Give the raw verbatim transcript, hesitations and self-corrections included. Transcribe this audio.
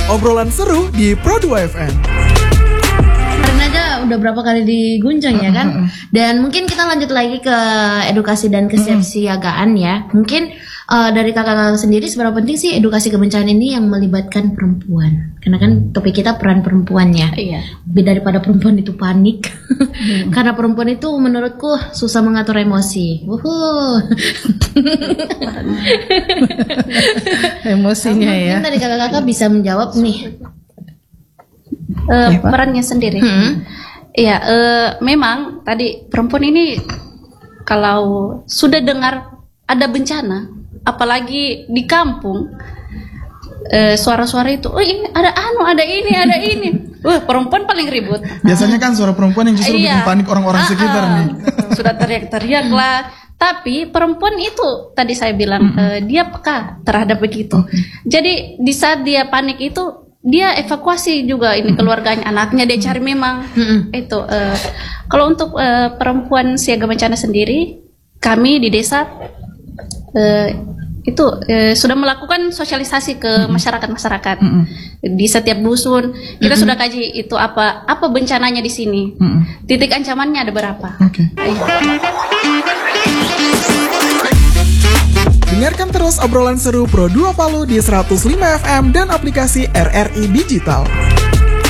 obrolan seru di Pro dua F M. Kemarin aja udah berapa kali diguncang ya kan. Dan mungkin kita lanjut lagi ke edukasi dan kesiapsiagaan ya. Mungkin uh, dari kakak-kakak sendiri seberapa penting sih edukasi kebencanaan ini yang melibatkan perempuan? Karena kan topik kita peran perempuannya. Iya. Daripada perempuan itu panik. Hmm. Karena perempuan itu menurutku susah mengatur emosi. Wuhuu. Emosinya ya. Mungkin dari kakak-kakak bisa menjawab nih. Uh, perannya sendiri. Iya, hmm. uh, memang tadi perempuan ini kalau sudah dengar ada bencana, apalagi di kampung, uh, suara-suara itu, oh ini ada anu, ada ini, ada ini. Wah, perempuan paling ribut. Biasanya kan suara perempuan yang justru iya. bikin panik orang-orang uh, sekitar uh, nih. Sudah teriak-teriak lah. Tapi perempuan itu tadi saya bilang mm-hmm. uh, dia peka terhadap begitu. Okay. Jadi di saat dia panik itu dia evakuasi juga ini keluarganya, anaknya dia cari memang mm-hmm. itu. Uh, kalau untuk uh, perempuan siaga bencana sendiri, kami di desa uh, itu uh, sudah melakukan sosialisasi ke masyarakat-masyarakat mm-hmm. di setiap dusun. Kita mm-hmm. sudah kaji itu apa apa bencananya di sini, mm-hmm. titik ancamannya ada berapa. Okay. Dengarkan terus obrolan seru Pro dua Palu di seratus lima F M dan aplikasi R R I Digital.